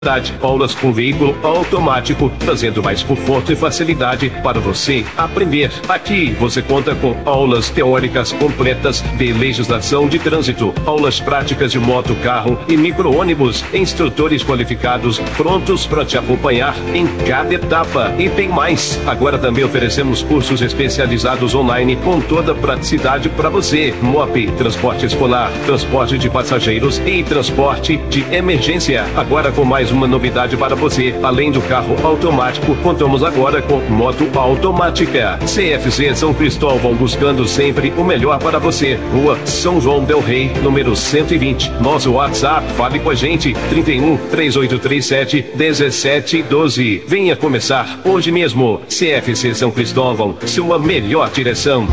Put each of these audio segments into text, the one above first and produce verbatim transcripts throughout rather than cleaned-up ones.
Aulas com veículo automático, trazendo mais conforto e facilidade para você aprender. Aqui você conta com aulas teóricas completas de legislação de trânsito, aulas práticas de moto, carro e micro-ônibus, instrutores qualificados prontos para te acompanhar em cada etapa. E tem mais, agora também oferecemos cursos especializados online com toda a praticidade para você. M O P, transporte escolar, transporte de passageiros e transporte de emergência. Agora com mais uma novidade para você. Além do carro automático, contamos agora com moto automática. C F C São Cristóvão, buscando sempre o melhor para você. Rua São João del Rei, número cento e vinte. Nosso WhatsApp, fale com a gente, trinta e um, três oito três sete, dezessete doze. Venha começar hoje mesmo. C F C São Cristóvão, sua melhor direção.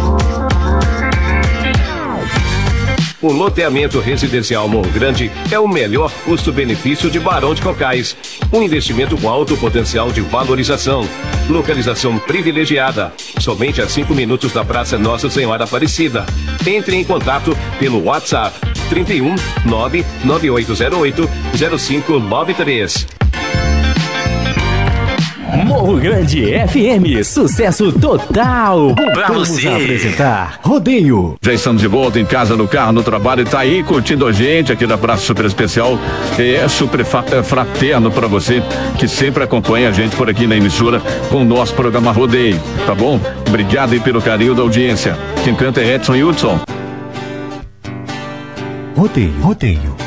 O loteamento residencial Morro Grande é o melhor custo-benefício de Barão de Cocais. Um investimento com alto potencial de valorização. Localização privilegiada. Somente a cinco minutos da Praça Nossa Senhora Aparecida. Entre em contato pelo WhatsApp trinta e um, nove nove oito zero oito, zero cinco nove três. Morro Grande F M, sucesso total. Vamos apresentar Rodeio. Já estamos de volta em casa, no carro, no trabalho, e tá aí curtindo a gente aqui da Praça Super Especial. É super fraterno para você que sempre acompanha a gente por aqui na emissora com o nosso programa Rodeio, tá bom? Obrigado aí pelo carinho da audiência. Quem canta é Edson Hudson. Rodeio, Rodeio.